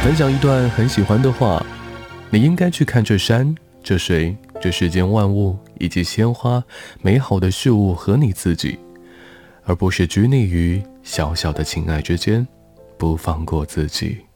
分享一段很喜欢的话：你应该去看这山、这水、这世间万物以及鲜花、美好的事物和你自己，而不是拘泥于小小的情爱之间，不放过自己。